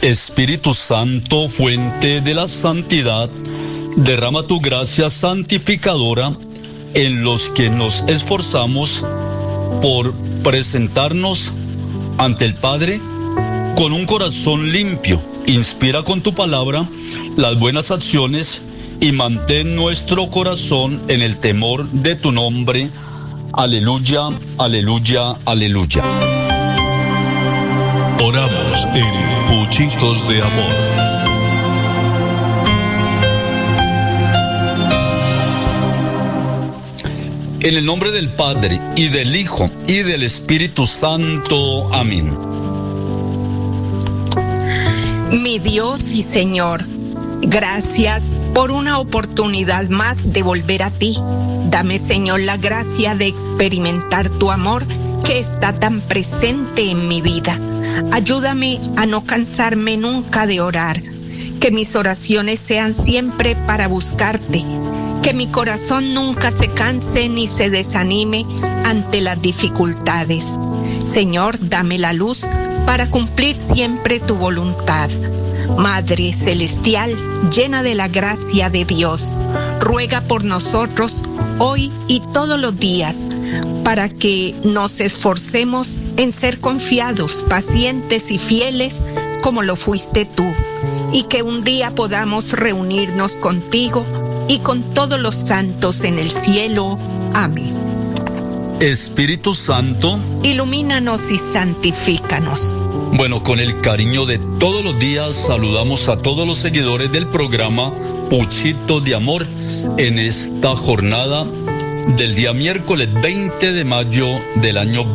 Espíritu Santo, fuente de la santidad, derrama tu gracia santificadora en los que nos esforzamos por presentarnos ante el Padre con un corazón limpio. Inspira con tu palabra las buenas acciones y mantén nuestro corazón en el temor de tu nombre. Aleluya, aleluya, aleluya. Oramos en Puchitos de Amor. En el nombre del Padre, y del Hijo, y del Espíritu Santo. Amén. Mi Dios y Señor, gracias por una oportunidad más de volver a ti. Dame, Señor, la gracia de experimentar tu amor que está tan presente en mi vida. Ayúdame a no cansarme nunca de orar, que mis oraciones sean siempre para buscarte, que mi corazón nunca se canse ni se desanime ante las dificultades. Señor, dame la luz para cumplir siempre tu voluntad. Madre Celestial, llena de la gracia de Dios, ruega por nosotros hoy y todos los días, para que nos esforcemos en ser confiados, pacientes y fieles como lo fuiste tú, y que un día podamos reunirnos contigo y con todos los santos en el cielo. Amén. Espíritu Santo, ilumínanos y santifícanos. Bueno, con el cariño de todos los días saludamos a todos los seguidores del programa Puchitos de Amor en esta jornada del día miércoles 20 de mayo del año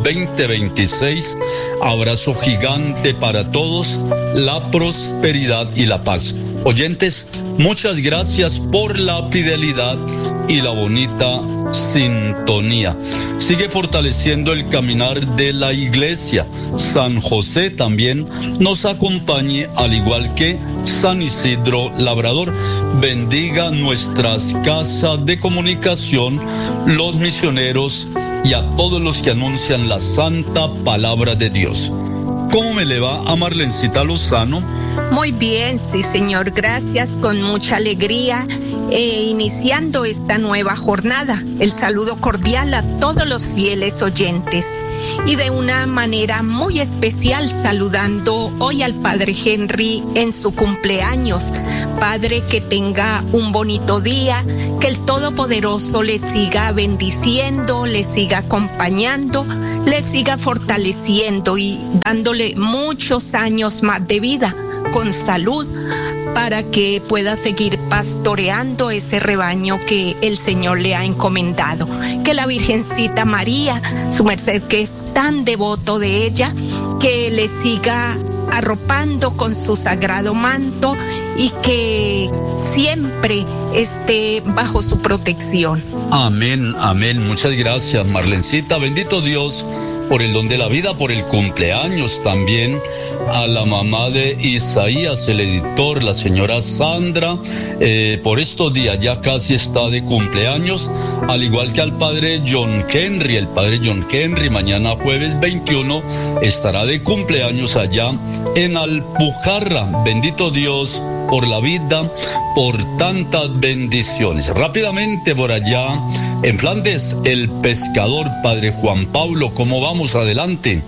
2026. Abrazo gigante para todos, la prosperidad y la paz. Oyentes, muchas gracias por la fidelidad y la bonita sintonía. Sigue fortaleciendo el caminar de la iglesia. San José también nos acompañe, al igual que San Isidro Labrador. Bendiga nuestras casas de comunicación, los misioneros y a todos los que anuncian la santa palabra de Dios. ¿Cómo me le va a Marlencita Lozano? Muy bien, sí, Señor, gracias, con mucha alegría, iniciando esta nueva jornada. El saludo cordial a todos los fieles oyentes y de una manera muy especial saludando hoy al Padre Henry en su cumpleaños. Padre, que tenga un bonito día, que el Todopoderoso le siga bendiciendo, le siga acompañando, le siga fortaleciendo y dándole muchos años más de vida con salud, para que pueda seguir pastoreando ese rebaño que el Señor le ha encomendado. Que la Virgencita María, su merced, que es tan devoto de ella, que le siga arropando con su sagrado manto y que siempre esté bajo su protección. Amén, amén. Muchas gracias, Marlencita. Bendito Dios por el don de la vida, por el cumpleaños también a la mamá de Isaías, el editor, la señora Sandra, por estos días ya casi está de cumpleaños, al igual que al padre John Henry. El padre John Henry mañana jueves 21 estará de cumpleaños allá en Alpujarra. Bendito Dios por la vida, por tantas bendiciones. Rápidamente por allá en Flandes, el pescador, padre Juan Pablo, ¿cómo vamos? Adelante.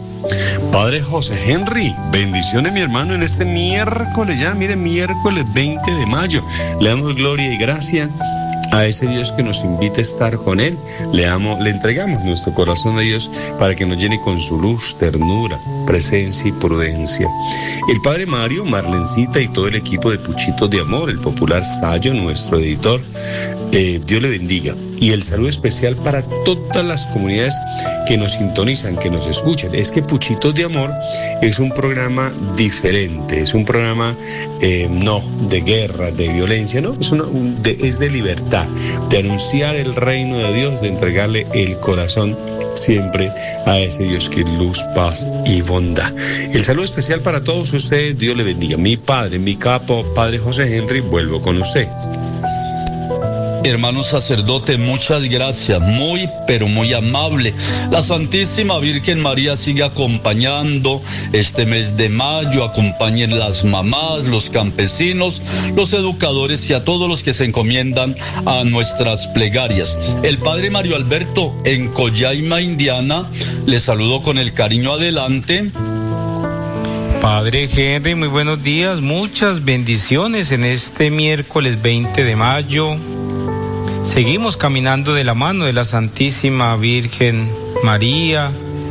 Padre José Henry, bendiciones, mi hermano, en este miércoles, ya, mire, miércoles 20 de mayo. Le damos gloria y gracia a ese Dios que nos invita a estar con Él. Le entregamos nuestro corazón a Dios para que nos llene con su luz, ternura, presencia y prudencia. El Padre Mario, Marlencita y todo el equipo de Puchitos de Amor, el popular Sayo, nuestro editor, Dios le bendiga. Y el saludo especial para todas las comunidades que nos sintonizan, que nos escuchan. Es que Puchitos de Amor es un programa diferente, es un programa no de guerra, de violencia, no, es de libertad, de anunciar el reino de Dios, de entregarle el corazón siempre a ese Dios que es luz, paz y bondad. El saludo especial para todos ustedes, Dios le bendiga. Mi padre, mi capo, Padre José Henry, vuelvo con usted. Hermano sacerdote, muchas gracias, muy pero muy amable. La Santísima Virgen María sigue acompañando este mes de mayo, acompañen las mamás, los campesinos, los educadores y a todos los que se encomiendan a nuestras plegarias. El Padre Mario Alberto en Collaima, Indiana, le saludo con el cariño. Adelante. Padre Henry, muy buenos días, muchas bendiciones en este miércoles 20 de mayo. Seguimos caminando de la mano de la Santísima Virgen María,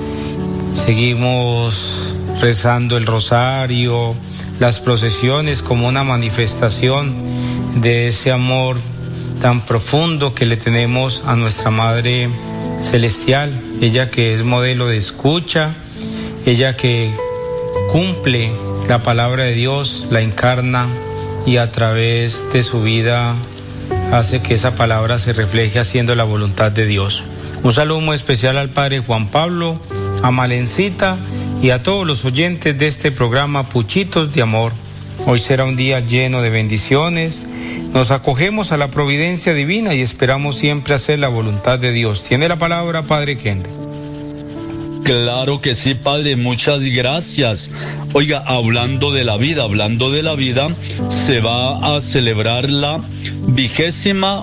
seguimos rezando el rosario, las procesiones como una manifestación de ese amor tan profundo que le tenemos a nuestra Madre Celestial, ella que es modelo de escucha, ella que cumple la palabra de Dios, la encarna y a través de su vida hace que esa palabra se refleje haciendo la voluntad de Dios. Un saludo muy especial al Padre Juan Pablo, a Malencita y a todos los oyentes de este programa Puchitos de Amor. Hoy será un día lleno de bendiciones. Nos acogemos a la providencia divina y esperamos siempre hacer la voluntad de Dios. Tiene la palabra Padre Henry. Claro que sí, Padre, muchas gracias. Oiga, hablando de la vida, se va a celebrar la vigésima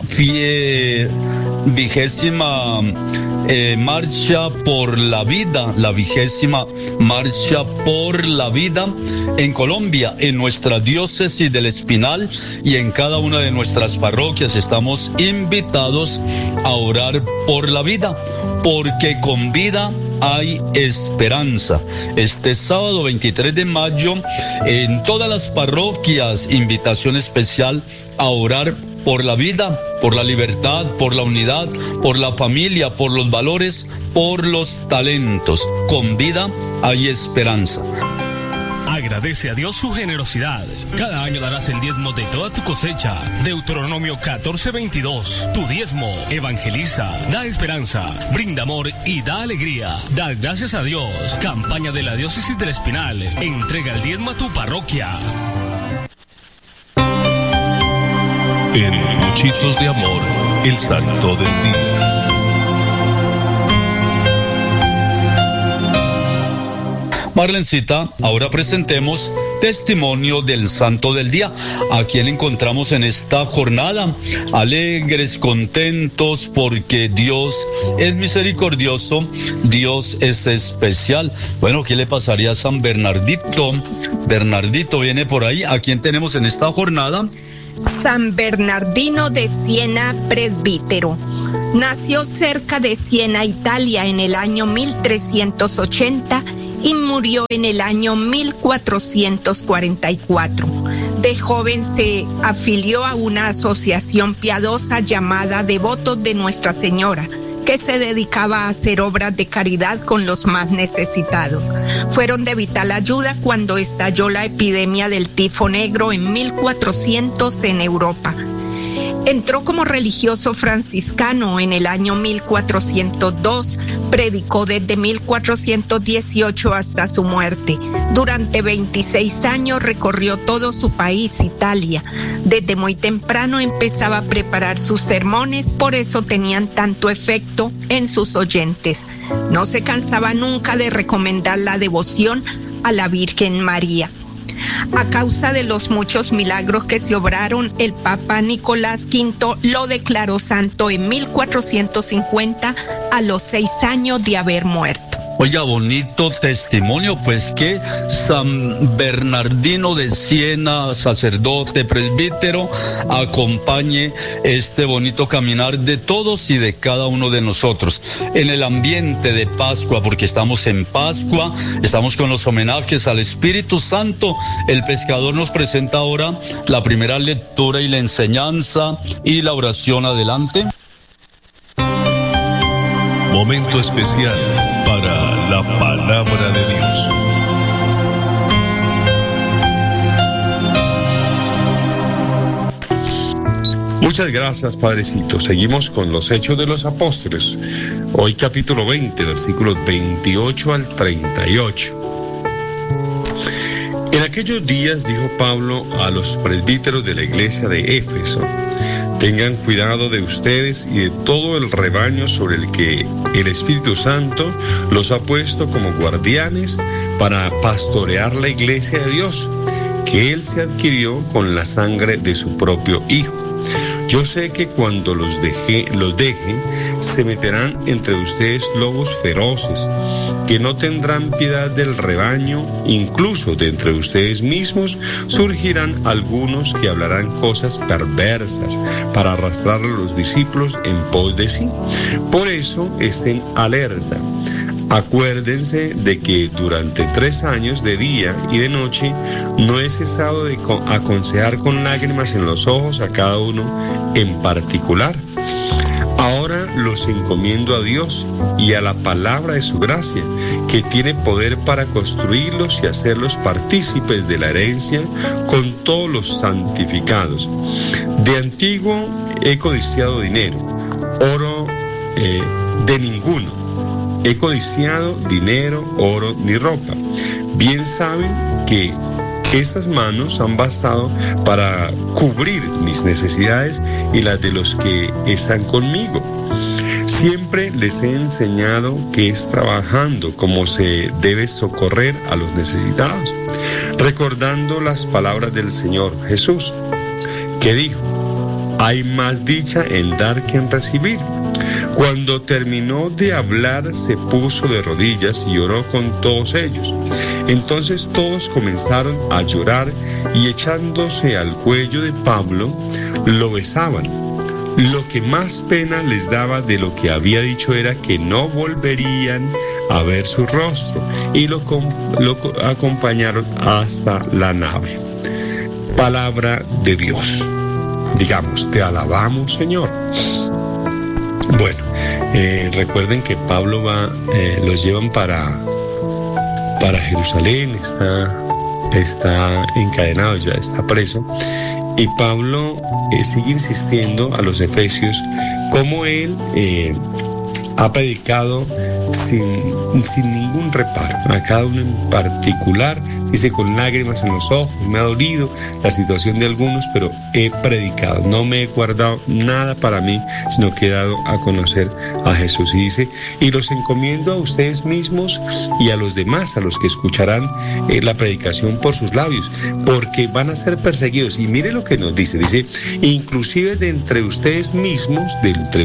marcha por la vida, la vigésima marcha por la vida en Colombia, en nuestra diócesis del Espinal y en cada una de nuestras parroquias. Estamos invitados a orar por la vida, porque con vida hay esperanza. Este sábado 23 de mayo, en todas las parroquias, invitación especial a orar por la vida, por la libertad, por la unidad, por la familia, por los valores, por los talentos. Con vida hay esperanza. Agradece a Dios su generosidad. Cada año darás el diezmo de toda tu cosecha. Deuteronomio 14:22. Tu diezmo evangeliza, da esperanza, brinda amor y da alegría. Da gracias a Dios. Campaña de la Diócesis del Espinal. Entrega el diezmo a tu parroquia. En Puchitos de Amor, el santo del día. Marlencita, ahora presentemos testimonio del santo del día. ¿A quién encontramos en esta jornada? Alegres, contentos, porque Dios es misericordioso, Dios es especial. Bueno, ¿qué le pasaría a San Bernardito? Bernardito viene por ahí. ¿A quién tenemos en esta jornada? San Bernardino de Siena, presbítero. Nació cerca de Siena, Italia, en el año 1380 y murió en el año 1444. De joven se afilió a una asociación piadosa llamada Devotos de Nuestra Señora, que se dedicaba a hacer obras de caridad con los más necesitados. Fueron de vital ayuda cuando estalló la epidemia del tifo negro en 1400 en Europa. Entró como religioso franciscano en el año 1402, predicó desde 1418 hasta su muerte. Durante 26 años recorrió todo su país, Italia. Desde muy temprano empezaba a preparar sus sermones, por eso tenían tanto efecto en sus oyentes. No se cansaba nunca de recomendar la devoción a la Virgen María. A causa de los muchos milagros que se obraron, el Papa Nicolás V lo declaró santo en 1450 a los 6 años de haber muerto. Oiga, bonito testimonio, pues que San Bernardino de Siena, sacerdote, presbítero, acompañe este bonito caminar de todos y de cada uno de nosotros. En el ambiente de Pascua, porque estamos en Pascua, estamos con los homenajes al Espíritu Santo. El pescador nos presenta ahora la primera lectura y la enseñanza y la oración. Adelante. Momento especial para la palabra de Dios. Muchas gracias, Padrecito. Seguimos con los Hechos de los Apóstoles. Hoy capítulo 20, versículos 28 al 38. En aquellos días dijo Pablo a los presbíteros de la iglesia de Éfeso: Tengan cuidado de ustedes y de todo el rebaño sobre el que el Espíritu Santo los ha puesto como guardianes para pastorear la iglesia de Dios, que Él se adquirió con la sangre de su propio Hijo. Yo sé que cuando los dejen, se meterán entre ustedes lobos feroces, que no tendrán piedad del rebaño. Incluso de entre ustedes mismos surgirán algunos que hablarán cosas perversas para arrastrar a los discípulos en pos de sí. Por eso estén alerta. Acuérdense de que durante 3 años, de día y de noche, no he cesado de aconsejar con lágrimas en los ojos a cada uno en particular. Ahora los encomiendo a Dios y a la palabra de su gracia, que tiene poder para construirlos y hacerlos partícipes de la herencia con todos los santificados. De antiguo he codiciado dinero, oro de ninguno. He codiciado dinero, oro ni ropa. Bien saben que estas manos han bastado para cubrir mis necesidades y las de los que están conmigo. Siempre les he enseñado que es trabajando como se debe socorrer a los necesitados, recordando las palabras del Señor Jesús, que dijo: hay más dicha en dar que en recibir. Cuando terminó de hablar, se puso de rodillas y oró con todos ellos. Entonces todos comenzaron a llorar y, echándose al cuello de Pablo, lo besaban. Lo que más pena les daba de lo que había dicho era que no volverían a ver su rostro, y lo acompañaron hasta la nave. Palabra de Dios. Digamos, te alabamos, Señor. Bueno, recuerden que Pablo los llevan para Jerusalén, está encadenado, ya está preso, y Pablo sigue insistiendo a los efesios cómo él ha predicado sin ningún reparo, a cada uno en particular. Dice: con lágrimas en los ojos, me ha dolido la situación de algunos, pero he predicado, no me he guardado nada para mí, sino que he dado a conocer a Jesús. Y dice: y los encomiendo a ustedes mismos y a los demás, a los que escucharán la predicación por sus labios, porque van a ser perseguidos. Y mire lo que nos dice: inclusive de entre ustedes mismos,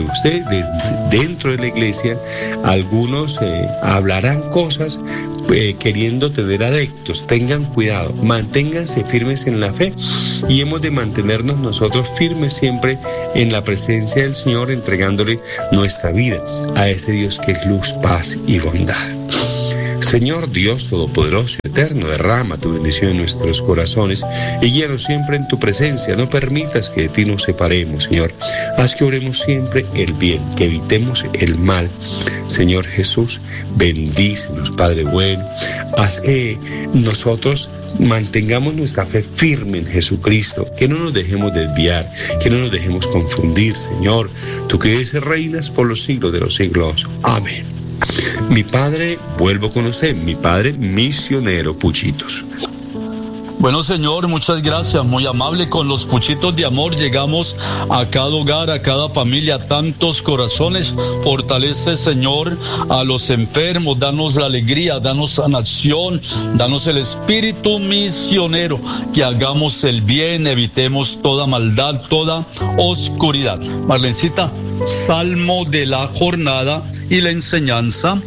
dentro de la iglesia, algunos hablarán cosas queriendo tener adeptos. Tengan cuidado, manténganse firmes en la fe, y hemos de mantenernos nosotros firmes siempre en la presencia del Señor, entregándole nuestra vida a ese Dios que es luz, paz y bondad. Señor Dios Todopoderoso y Eterno, derrama tu bendición en nuestros corazones y guíanos siempre en tu presencia. No permitas que de ti nos separemos, Señor. Haz que oremos siempre el bien, que evitemos el mal. Señor Jesús, bendícenos, Padre bueno. Haz que nosotros mantengamos nuestra fe firme en Jesucristo, que no nos dejemos desviar, que no nos dejemos confundir, Señor. Tú que eres reinas por los siglos de los siglos. Amén. Mi Padre, vuelvo con usted, mi Padre misionero Puchitos. Bueno, Señor, muchas gracias, muy amable. Con los puchitos de amor llegamos a cada hogar, a cada familia, a tantos corazones. Fortalece, Señor, a los enfermos, danos la alegría, danos sanación, danos el espíritu misionero, que hagamos el bien, evitemos toda maldad, toda oscuridad. Marlencita, salmo de la jornada y la enseñanza.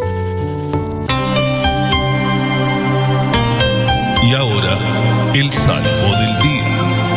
Y ahora, el salmo del día.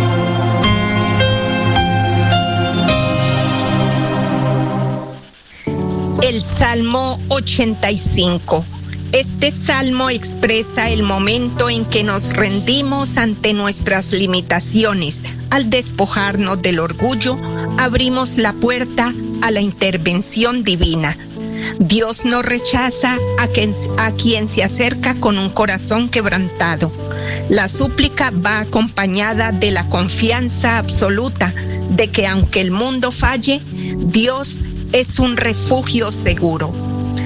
El Salmo 85. Este salmo expresa el momento en que nos rendimos ante nuestras limitaciones. Al despojarnos del orgullo, abrimos la puerta a la intervención divina. Dios no rechaza a quien se acerca con un corazón quebrantado. La súplica va acompañada de la confianza absoluta de que aunque el mundo falle, Dios es un refugio seguro.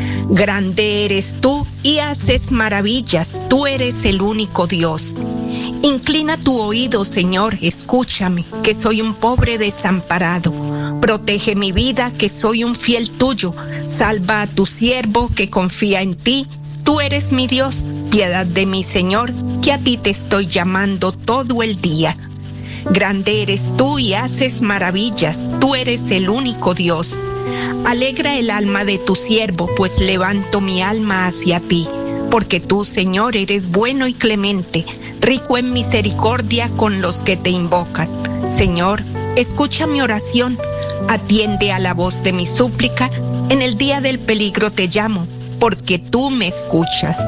Grande eres tú y haces maravillas, tú eres el único Dios. Inclina tu oído, Señor, escúchame, que soy un pobre desamparado. Protege mi vida, que soy un fiel tuyo. Salva a tu siervo, que confía en ti. Tú eres mi Dios, piedad de mí, Señor, que a ti te estoy llamando todo el día. Grande eres tú y haces maravillas, tú eres el único Dios. Alegra el alma de tu siervo, pues levanto mi alma hacia ti. Porque tú, Señor, eres bueno y clemente, rico en misericordia con los que te invocan. Señor, escucha mi oración, atiende a la voz de mi súplica. En el día del peligro te llamo, porque tú me escuchas.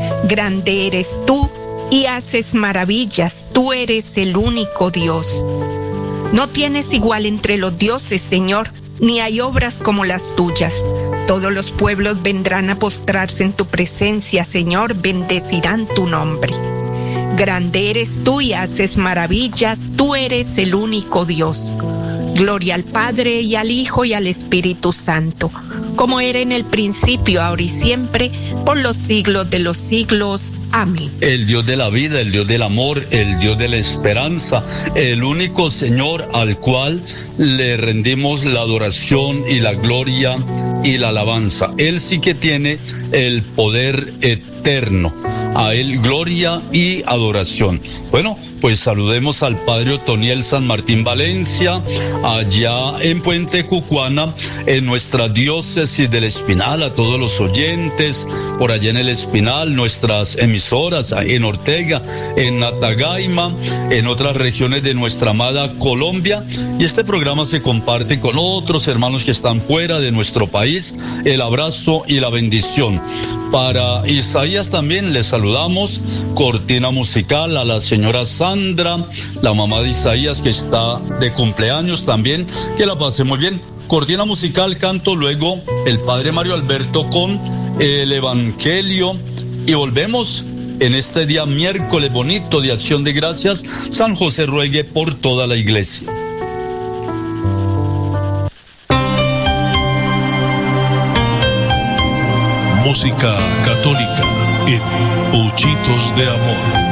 Grande eres tú y haces maravillas, tú eres el único Dios. No tienes igual entre los dioses, Señor, ni hay obras como las tuyas. Todos los pueblos vendrán a postrarse en tu presencia, Señor, bendecirán tu nombre. Grande eres tú y haces maravillas, tú eres el único Dios. Gloria al Padre y al Hijo y al Espíritu Santo, como era en el principio, ahora y siempre, por los siglos de los siglos. Amén. El Dios de la vida, el Dios del amor, el Dios de la esperanza, el único Señor al cual le rendimos la adoración y la gloria y la alabanza. Él sí que tiene el poder eterno. A Él gloria y adoración. Bueno, pues saludemos al Padre Otoniel San Martín Valencia, allá en Puente Cucuana, en nuestra diócesis del Espinal, a todos los oyentes, por allá en el Espinal, nuestras emisoras, en Ortega, en Natagaima, en otras regiones de nuestra amada Colombia, y este programa se comparte con otros hermanos que están fuera de nuestro país. El abrazo y la bendición. Para Isaías también les saludamos, cortina musical a la señora Sandra, la mamá de Isaías, que está de cumpleaños también, que la pase muy bien. Cortina musical, canto luego el Padre Mario Alberto con el Evangelio y volvemos en este día miércoles bonito de Acción de Gracias. San José ruegue por toda la iglesia. Música católica en Puchitos de Amor.